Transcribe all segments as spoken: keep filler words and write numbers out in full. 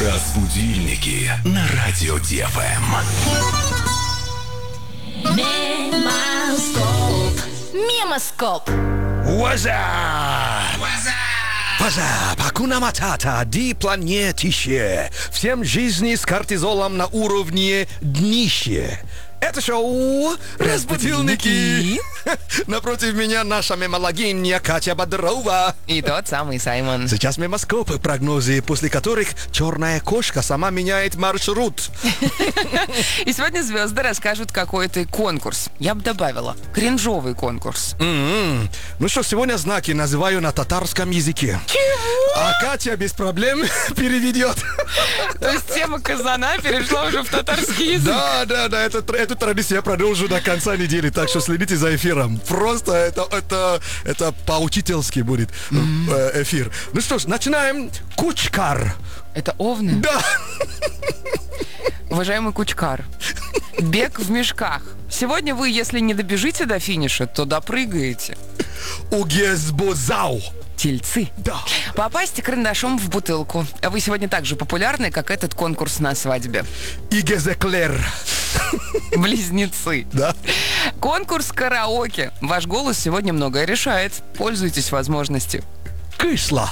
Разбудильники на радио ДФМ. Мемоскоп. Мемоскоп. What's Пожа, Акуна Матата, ди планетище. Всем жизни с кортизолом на уровне днище. Это шоу «Разбудилники». Напротив меня наша мемологиня Катя Бодрова. И тот самый Саймон. Сейчас мемоскопы, прогнозы, после которых черная кошка сама меняет маршрут. И сегодня звезды расскажут какой-то конкурс. Я бы добавила, кринжовый конкурс. М-м. Ну что, сегодня знаки называю на татарском языке. Чего? А Катя без проблем переведет. То есть тема казана перешла уже в татарский язык. Да, да, да, это, эту традицию я продолжу до конца недели, так что следите за эфиром. Просто это, это, это по-учительски будет mm-hmm. эфир. Ну что ж, начинаем. Кучкар. Это овны? Да. Уважаемый Кучкар, бег в мешках. Сегодня вы, если не добежите до финиша, то допрыгаете. Угезбозау. Тельцы. Да. Попасть карандашом в бутылку. Вы сегодня так же популярны, как этот конкурс на свадьбе. Игезеклер. Близнецы. Да. Конкурс караоке. Ваш голос сегодня многое решает. Пользуйтесь возможностью. Кышла.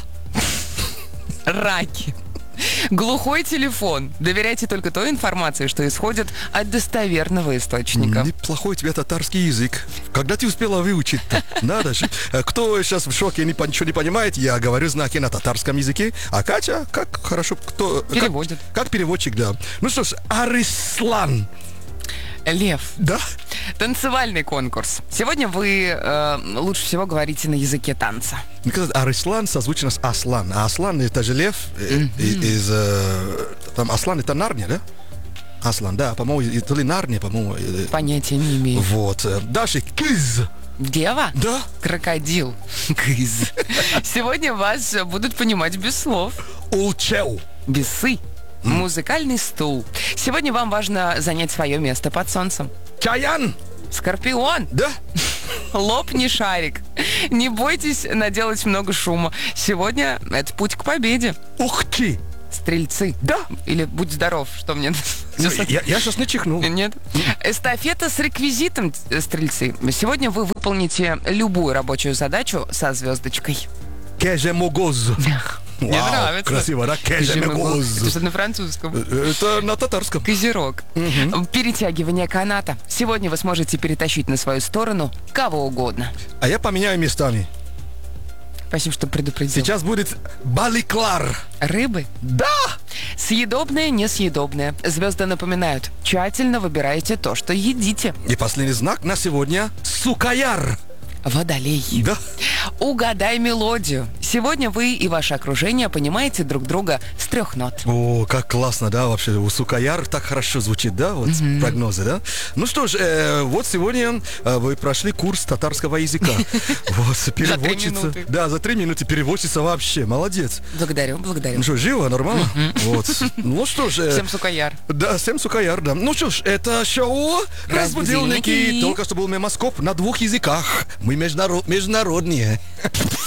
Раки. Глухой телефон. Доверяйте только той информации, что исходит от достоверного источника. Неплохой у тебя татарский язык. Когда ты успела выучить-то? Надо же. Кто сейчас в шоке, ничего не понимает, я говорю знаки на татарском языке. А Катя, как хорошо, кто... Переводит. Как, как переводчик, да. Ну что ж, Арислан. Лев. Да? Танцевальный конкурс. Сегодня вы э, лучше всего говорите на языке танца. Мне кажется, Арислан созвучно с Аслан. А Аслан это же лев. Mm-hmm. Из, э, там Аслан это Нарния, да? Аслан, да, по-моему, то ли Нарния, по-моему. Понятия не имею. Вот. Дальше Кыз. Дева? Да. Крокодил. Кыз. Сегодня вас будут понимать без слов. Улчеу. Бесы. Музыкальный стул. Сегодня вам важно занять свое место под солнцем. Чаян. Скорпион. Да. Лопни шарик. Не бойтесь наделать много шума. Сегодня это путь к победе. Ух ты. Стрельцы. Да. Или будь здоров, что мне... Ну, я, я сейчас не чихнул. Нет. Эстафета с реквизитом, стрельцы. Сегодня вы выполните любую рабочую задачу со звездочкой. Кежемогоз. Мне Вау, нравится. Красиво, да? Кежемогоз. Это что на французском? Это на татарском. Козерог. Угу. Перетягивание каната. Сегодня вы сможете перетащить на свою сторону кого угодно. А я поменяю местами. Спасибо, что предупредил. Сейчас будет баликлар. Рыбы? Да! Съедобное, несъедобное. Звезды напоминают, тщательно выбирайте то, что едите. И последний знак на сегодня – сукаяр. Водолей. Да. Угадай мелодию. Сегодня вы и ваше окружение понимаете друг друга с трех нот. О, как классно, да, вообще. У сукаяр так хорошо звучит, да, вот mm-hmm. прогнозы, да? Ну что ж, э, вот сегодня э, вы прошли курс татарского языка. Вот, переводчица. Да, за три минуты переводчица вообще. Молодец. Благодарю, благодарю. Ну что, живо, нормально? Вот. Ну что ж. Всем сукаяр. Да, всем сукаяр, да. Ну что ж, это шоу «Разбудилники». Только что был мемоскоп на двух языках. Мы международные.